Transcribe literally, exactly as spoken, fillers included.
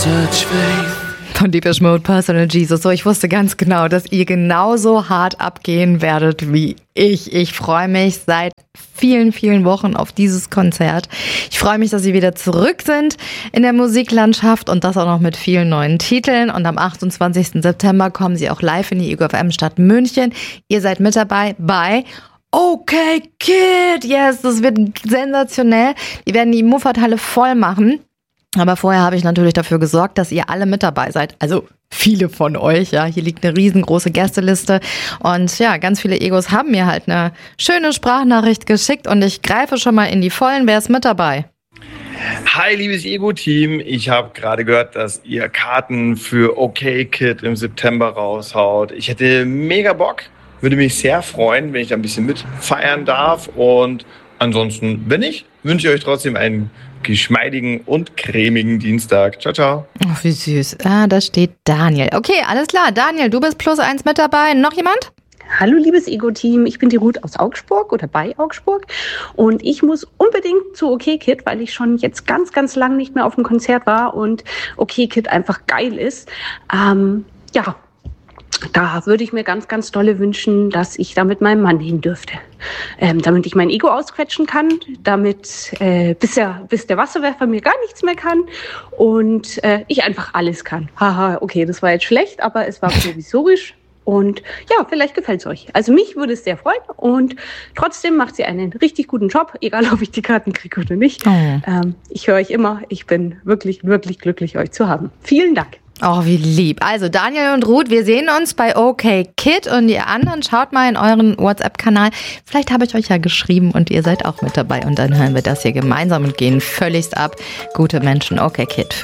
Von Depeche Mode, Personal Jesus. So, ich wusste ganz genau, dass ihr genauso hart abgehen werdet wie ich. Ich freue mich seit vielen, vielen Wochen auf dieses Konzert. Ich freue mich, dass sie wieder zurück sind in der Musiklandschaft und das auch noch mit vielen neuen Titeln. Und am achtundzwanzigsten September kommen sie auch live in die Ego F M Stadt München. Ihr seid mit dabei bei Okay Kid. Yes, das wird sensationell. Die werden die Muffathalle voll machen. Aber vorher habe ich natürlich dafür gesorgt, dass ihr alle mit dabei seid. Also viele von euch, ja. Hier liegt eine riesengroße Gästeliste. Und ja, ganz viele Egos haben mir halt eine schöne Sprachnachricht geschickt. Und ich greife schon mal in die Vollen. Wer ist mit dabei? Hi, liebes Ego-Team. Ich habe gerade gehört, dass ihr Karten für Okay Kid im September raushaut. Ich hätte mega Bock. Würde mich sehr freuen, wenn ich da ein bisschen mitfeiern darf. Und ansonsten, wenn nicht, wünsche ich euch trotzdem einen geschmeidigen und cremigen Dienstag. Ciao, ciao. Oh, wie süß. Ah, da steht Daniel. Okay, alles klar. Daniel, du bist plus eins mit dabei. Noch jemand? Hallo, liebes Ego-Team. Ich bin die Ruth aus Augsburg oder bei Augsburg. Und ich muss unbedingt zu Okay Kid, weil ich schon jetzt ganz, ganz lang nicht mehr auf dem Konzert war und Okay Kid einfach geil ist. Ähm, ja, da würde ich mir ganz, ganz dolle wünschen, dass ich da mit meinem Mann hin dürfte. Ähm, damit ich mein Ego ausquetschen kann, damit äh, bis, er, bis der Wasserwerfer mir gar nichts mehr kann und äh, ich einfach alles kann. Haha, okay, das war jetzt schlecht, aber es war provisorisch und ja, vielleicht gefällt es euch. Also mich würde es sehr freuen und trotzdem macht sie einen richtig guten Job, egal ob ich die Karten kriege oder nicht. Oh. Ähm, ich höre euch immer, ich bin wirklich, wirklich glücklich, euch zu haben. Vielen Dank. Oh, wie lieb. Also Daniel und Ruth, wir sehen uns bei Okay Kid und ihr anderen schaut mal in euren WhatsApp-Kanal. Vielleicht habe ich euch ja geschrieben und ihr seid auch mit dabei und dann hören wir das hier gemeinsam und gehen völligst ab. Gute Menschen, Okay Kid. Für